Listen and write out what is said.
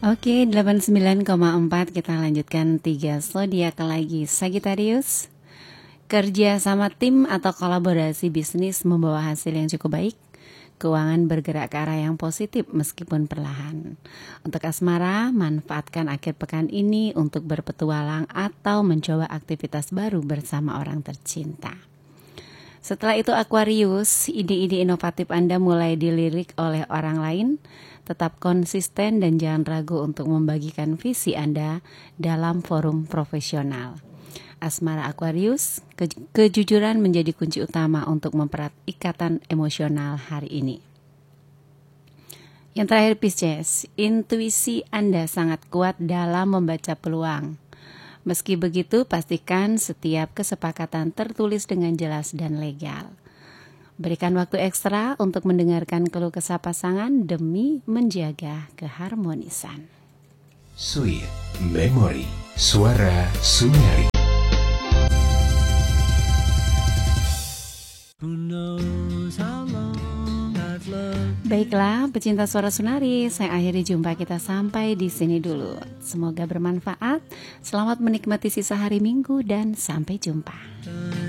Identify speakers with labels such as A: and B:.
A: Oke, 89,4 kita lanjutkan 3 zodiak lagi. Sagittarius, kerja sama tim atau kolaborasi bisnis membawa hasil yang cukup baik. Keuangan bergerak ke arah yang positif meskipun perlahan. Untuk asmara, manfaatkan akhir pekan ini untuk berpetualang atau mencoba aktivitas baru bersama orang tercinta. Setelah itu Aquarius, ide-ide inovatif Anda mulai dilirik oleh orang lain. Tetap konsisten dan jangan ragu untuk membagikan visi Anda dalam forum profesional. Asmara Aquarius, kejujuran menjadi kunci utama untuk mempererat ikatan emosional hari ini. Yang terakhir Pisces, intuisi Anda sangat kuat dalam membaca peluang. Meski begitu, pastikan setiap kesepakatan tertulis dengan jelas dan legal. Berikan waktu ekstra untuk mendengarkan keluh kesah pasangan demi menjaga keharmonisan.
B: Sweet Memory, Suara Sunari.
A: Baiklah, pecinta Suara Sunari, saya akhiri jumpa kita sampai di sini dulu. Semoga bermanfaat. Selamat menikmati sisa hari Minggu dan sampai jumpa.